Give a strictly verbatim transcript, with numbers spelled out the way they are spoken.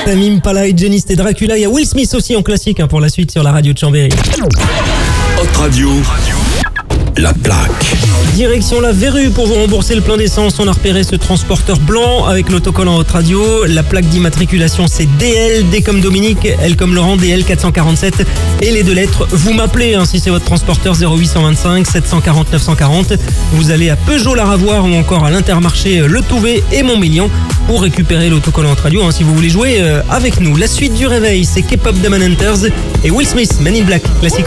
Tamim Pala et Genesis et Dracula. Il y a Will Smith aussi en classique hein, pour la suite sur la radio de Chambéry. Hot Radio, la plaque. Direction la Verrue pour vous rembourser le plein d'essence. On a repéré ce transporteur blanc avec l'autocollant Hot Radio. La plaque d'immatriculation c'est D L, D comme Dominique, L comme Laurent, D L quatre cent quarante-sept. Et les deux lettres, vous m'appelez hein, si c'est votre transporteur zéro huit cent vingt-cinq sept cent quarante neuf cent quarante. Vous allez à Peugeot la Ravoire ou encore à l'Intermarché Le Touvet et Montmillion pour récupérer l'autocollant Hot Radio hein, si vous voulez jouer euh, avec nous. La suite du réveil, c'est K-pop Demon Hunters et Will Smith, Men in Black, classique.